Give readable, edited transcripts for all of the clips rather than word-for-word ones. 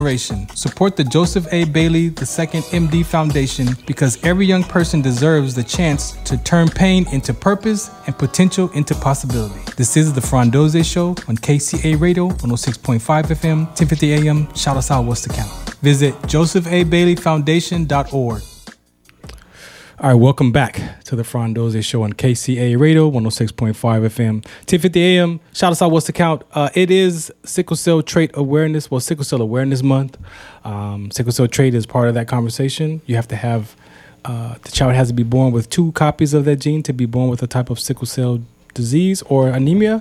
inspiration. Support the Joseph A. Bailey II MD Foundation because every young person deserves the chance to turn pain into purpose and potential into possibility. This is the Frondoze Show on KCA Radio 106.5 FM, 1050 AM. Shout us out, what's the count? Visit josephabaileyfoundation.org. All right, welcome back to the Frondoze Show on KCA Radio 106.5 FM, 1050 AM. Shout us out, what's the count? It is Sickle Cell Trait Awareness, Sickle Cell Awareness Month. Sickle Cell Trait is part of that conversation. You have to have, the child has to be born with 2 copies of that gene to be born with a type of sickle cell disease or anemia.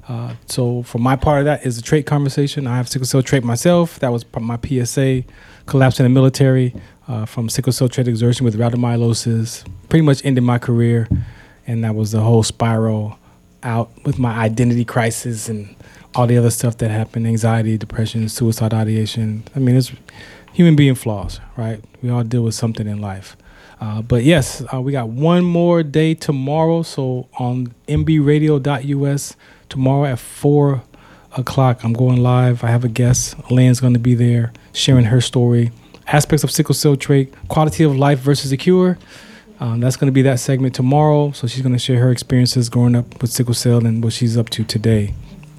So for my part of that is the trait conversation. I have sickle cell trait myself. That was my PSA, collapse in the military. From sickle cell trait exertion with rhabdomyolysis, pretty much ended my career, and that was the whole spiral out with my identity crisis and all the other stuff that happened, anxiety, depression, suicide ideation. I mean, it's human being flaws, right? We all deal with something in life. But yes, we got one more day tomorrow, so on mbradio.us, tomorrow at 4 o'clock, I'm going live. I have a guest. Lynn's going to be there sharing her story. Aspects of sickle cell trait, quality of life versus a cure. That's going to be that segment tomorrow. So she's going to share her experiences growing up with sickle cell and what she's up to today.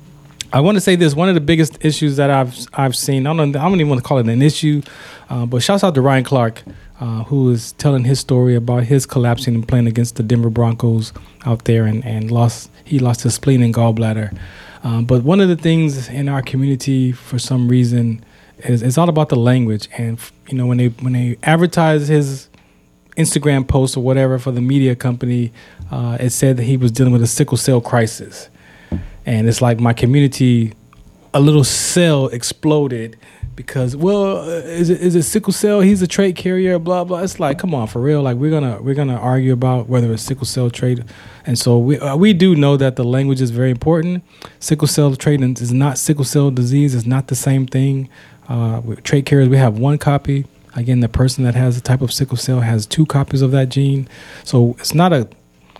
I want to say this. One of the biggest issues that I've seen, I don't even want to call it an issue, but shouts out to Ryan Clark, who is telling his story about his collapsing and playing against the Denver Broncos out there and he lost his spleen and gallbladder. But one of the things in our community, for some reason, it's all about the language. And you know, when they advertise his Instagram post or whatever for the media company, it said that he was dealing with a sickle cell crisis. And it's like my community, a little cell exploded because, is it sickle cell? He's a trait carrier, blah blah. It's like, come on, for real. Like we're gonna argue about whether it's sickle cell trait. And so we do know that the language is very important. Sickle cell trait is not sickle cell disease. It's not the same thing. With trait carriers, we have 1 copy. Again, the person that has the type of sickle cell has 2 copies of that gene. So it's not a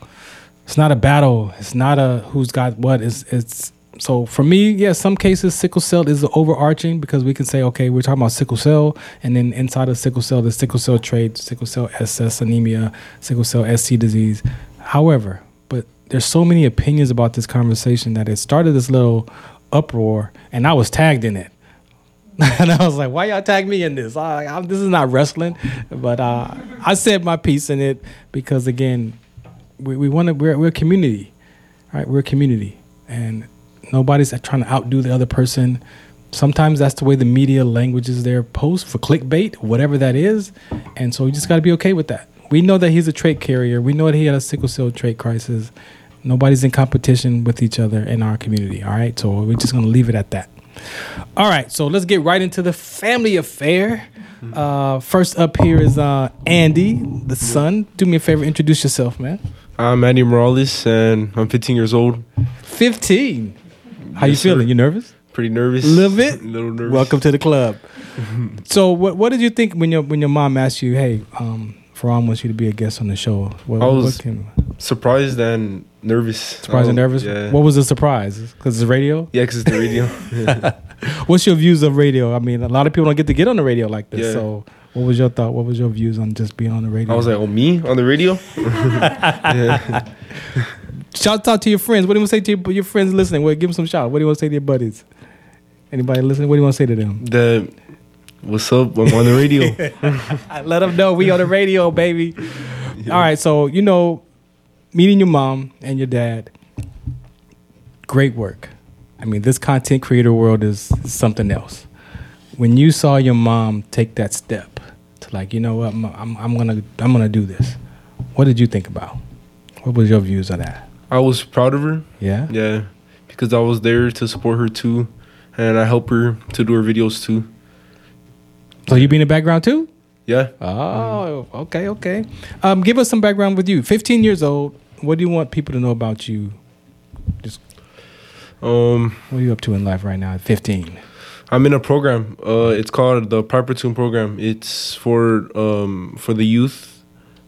battle. It's not a who's got what. It's so for me, yeah, some cases sickle cell is overarching because we can say, okay, we're talking about sickle cell, and then inside of sickle cell, there's sickle cell trait, sickle cell SS anemia, sickle cell SC disease. However, but there's so many opinions about this conversation that it started this little uproar, and I was tagged in it. And I was like, why y'all tag me in this? This is not wrestling. But I said my piece in it because, again, we're a community, right? We're a community. And nobody's trying to outdo the other person. Sometimes that's the way the media language is their post for clickbait, whatever that is. And so you just got to be okay with that. We know that he's a trait carrier. We know that he had a sickle cell trait crisis. Nobody's in competition with each other in our community, all right? So we're just going to leave it at that. All right, so let's get right into the family affair. First up here is Andy, the son. Do me a favor, introduce yourself, man. I'm Andy Morales, and I'm 15 years old. 15? How you feeling? You nervous? Pretty nervous. A little bit? A little nervous. Welcome to the club. So what did you think when your mom asked you, hey, Faran wants you to be a guest on the show? I was surprised and nervous. Surprised and nervous? Yeah. What was the surprise? Because it's radio? Yeah, because it's the radio. What's your views of radio? I mean, a lot of people don't get on the radio like this. Yeah. So what was your thought? What was your views on just being on the radio? I was like, oh, me on the radio? Yeah. Shout out to your friends. What do you want to say to your friends listening? Well, give them some shout. What do you want to say to your buddies? Anybody listening? What do you want to say to them? What's up? I'm on the radio. Let them know we on the radio, baby. Yeah. All right, so, meeting your mom and your dad, great work. I mean, this content creator world is something else. When you saw your mom take that step to like, you know what, I'm gonna do this. What did you think about? What was your views on that? I was proud of her. Yeah? Yeah, because I was there to support her too, and I help her to do her videos too. So you be in the background too? Yeah. Oh, okay. Give us some background with you. 15 years old. What do you want people to know about you? Just what are you up to in life right now at 15? I'm in a program. It's called the Piper Tune program. It's for the youth,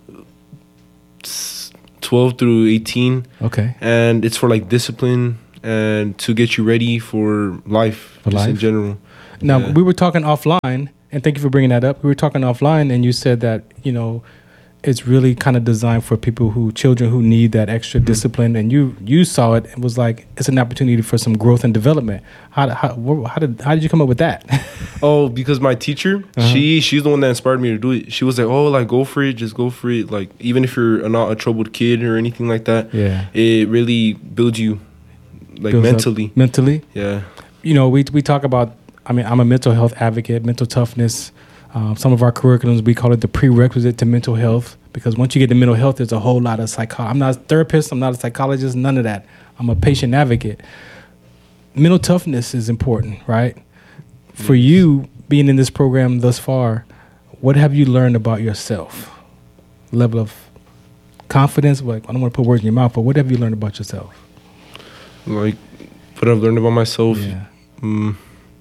12 through 18. Okay. And it's for like discipline and to get you ready for life, in general. Now, Yeah. we were talking offline, and thank you for bringing that up. We were talking offline, and you said that, you know, it's really kind of designed for children who need that extra discipline, and you saw it and was like, it's an opportunity for some growth and development. How did you come up with that? Oh, because my teacher, Uh-huh. she's the one that inspired me to do it. She was like, "Oh, like go for it, just go for it. Like even if you're not a troubled kid or anything like that, Yeah. it really builds you, like Builds up mentally. mentally. Yeah, You know, we talk about, I mean, I'm a mental health advocate, mental toughness. Some of our curriculums, we call it the prerequisite to mental health, because once you get to mental health, there's a whole lot of I'm not a therapist, I'm not a psychologist, none of that. I'm a patient advocate. Mental toughness is important, right? For you, being in this program thus far, what have you learned about yourself? Level of confidence, like, I don't want to put words in your mouth, but what have you learned about yourself? like what I've learned about myself. Yeah. Mm,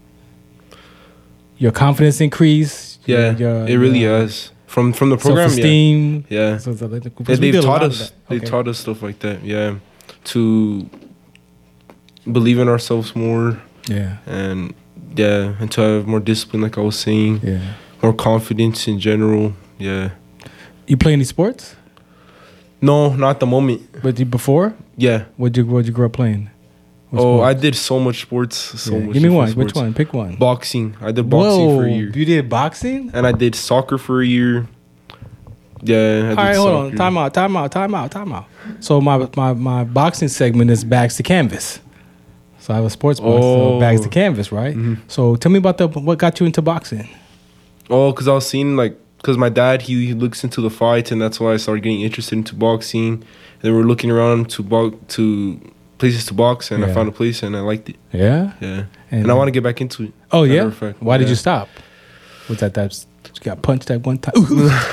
Your confidence increase. yeah, it really has from the program. Self-esteem. Yeah. So, Yeah, they've taught us. They taught us stuff like that. Yeah, to believe in ourselves more, Yeah. and yeah, and to have more discipline, like I was saying, Yeah. more confidence in general. Yeah. You play any sports? No, not at the moment. But before? Yeah. What'd you grow up playing? What Oh, I sports? did so much sports. So Yeah. much. Give me different one. sports. Which one? Pick one. Boxing. I did boxing for a year, You did boxing? and I did soccer for a year. Yeah. I did All right, hold on. soccer. Time out. So my boxing segment is bags to canvas. So I have a sports box, so Oh. bags to canvas, right? Mhm. So tell me about what got you into boxing. Oh, because I was seeing because my dad he looks into the fights, and that's why I started getting interested into boxing. And then we're looking around to places to box, and I Yeah. found a place, and I liked it. Yeah. Yeah, And- and I want to get back into it. Oh Matter yeah. of fact, Why did yeah. you stop? Was that you got punched that one time?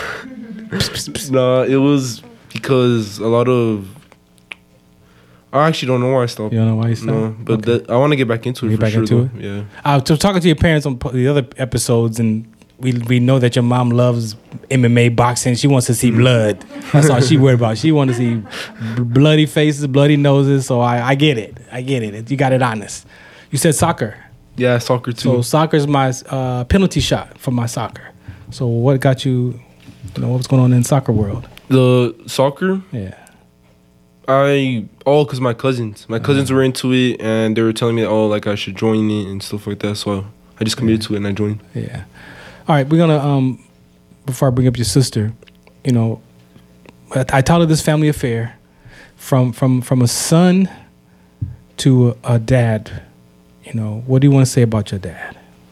No, it was because a lot of. I actually don't know why I stopped. You don't know why you stopped? No, but Okay. I want to get back into it Get for back sure. into though. it? Yeah. I was talking to your parents on the other episodes, and we know that your mom loves MMA boxing. She wants to see blood. That's all she worried about. She wants to see bloody faces, bloody noses. So I get it. I get it. You got it honest. You said soccer. Yeah, soccer too. So soccer's my penalty shot for my soccer. So what got you? You know, what's going on in soccer world? The soccer, Yeah. because my cousins were into it, and they were telling me, like I should join it and stuff like that. So I just committed to it and I joined. Yeah. All right, we're gonna before I bring up your sister, you know, I titled this family affair from a son to a dad. You know, what do you want to say about your dad?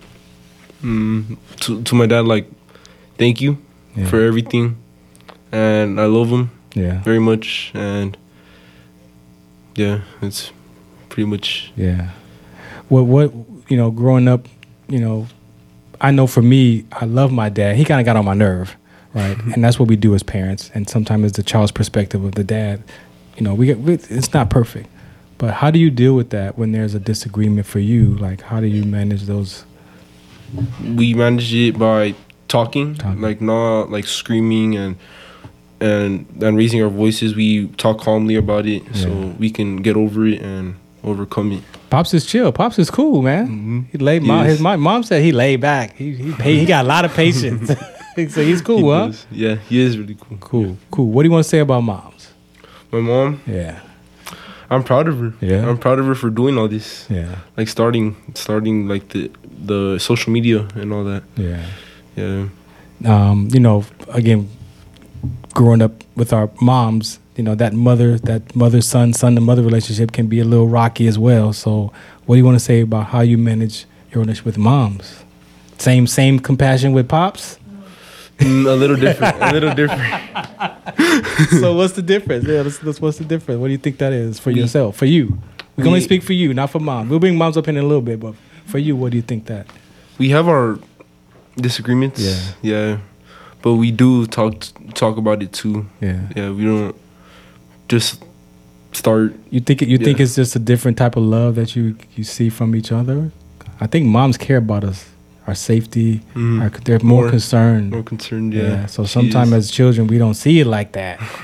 To my dad, like, thank you Yeah. for everything, and I love him Yeah. very much, and yeah, it's pretty much. Yeah. What you know, growing up, you know, I know for me, I love my dad. He kind of got on my nerve, right? And that's what we do as parents. And sometimes it's the child's perspective of the dad. You know, it's not perfect, but how do you deal with that when there's a disagreement for you? Like, how do you manage those? We manage it by talking, Talking. like not like screaming and raising our voices. We talk calmly about it, Yeah. so we can get over it and overcome it. Pops is chill. Pops is cool, man. He laid. My mom said he laid back. He got a lot of patience. So he's cool, He huh? does. Yeah, he is really cool. Cool. What do you want to say about moms? My mom, Yeah. I'm proud of her. Yeah? I'm proud of her for doing all this. Yeah. Like starting like the social media and all that. Yeah. Yeah. You know, again, growing up with our moms, you know, that mother son to mother relationship can be a little rocky as well. So what do you want to say about how you manage your relationship with moms? Same compassion with pops? A little different. A little different. So what's the difference? Yeah, what's the difference? What do you think that is for yourself? For you? We can only speak for you, not for mom. We'll bring moms up in a little bit, but for you, what do you think that? We have our disagreements. Yeah. Yeah. But we do talk about it too. Yeah. Yeah, we don't just start. You think it's just a different type of love that you see from each other? I think moms care about us, our safety. They're more concerned. More concerned, yeah. So sometimes as children we don't see it like that.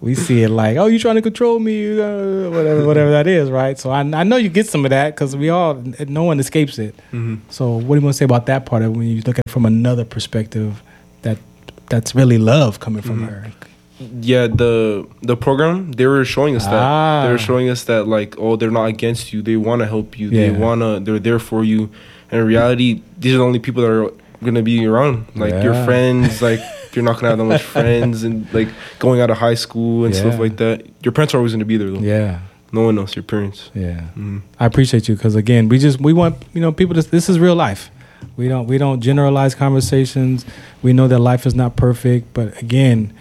we see it like, oh, you trying to control me, whatever that is, right? So I know you get some of that because no one escapes it. Mm-hmm. So what do you want to say about that part of it when you look at it from another perspective, that's really love coming from her? Yeah, the program, they were showing us that. They were showing us that, like, oh, they're not against you. They want to help you. Yeah. They're there for you. And in reality, these are the only people that are going to be around. Like, your friends, like, you're not going to have that much friends. And, like, going out of high school and stuff like that. Your parents are always going to be there, though. Yeah. No one else, your parents. Yeah. Mm-hmm. I appreciate you because, again, we want, people to, this is real life. We don't generalize conversations. We know that life is not perfect. But, again,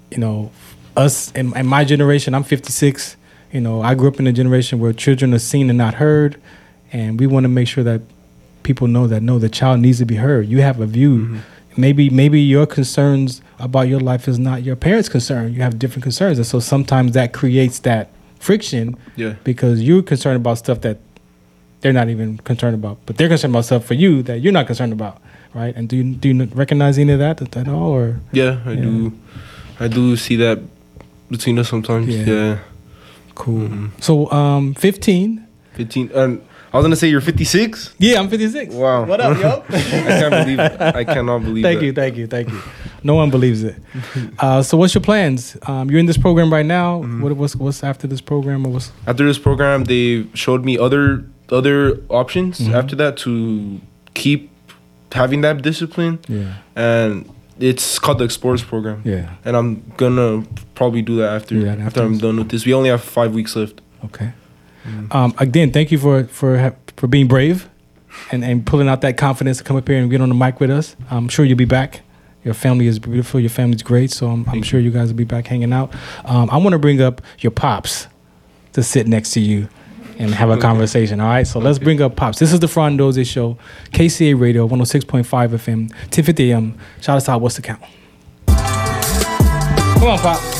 us in my generation, I'm 56. I grew up in a generation where children are seen and not heard, and we want to make sure that people know that the child needs to be heard. You have a view. Mm-hmm. Maybe your concerns about your life is not your parents' concern. You have different concerns, and so sometimes that creates that friction. Yeah. Because you're concerned about stuff that they're not even concerned about, but they're concerned about stuff for you that you're not concerned about, right? And do you recognize any of that at all, or? Yeah, I do. I do see that between us sometimes. Yeah. Cool. Mm-hmm. So, 15. 15. And I was going to say you're 56? Yeah, I'm 56. Wow. What up, yo? I can't believe it. I cannot believe it. Thank you. No one believes it. So what's your plans? You're in this program right now. Mm-hmm. What's after this program? Or what's? After this program, they showed me other options after that to keep having that discipline. Yeah. And it's called the Explorers program. Yeah. And I'm gonna probably do that after I'm done with this. We only have 5 weeks left. Okay. Again, thank you for being brave and pulling out that confidence to come up here and get on the mic with us. I'm sure you'll be back. Your family is beautiful. Your family's great. So I'm sure you guys will be back hanging out. I want to bring up your pops to sit next to you and have a conversation. All right. So let's bring up Pops. This is the Frandoze Show, KCA Radio, 106.5 FM, 1050 AM. Shout us out. What's the count? Come on, Pop.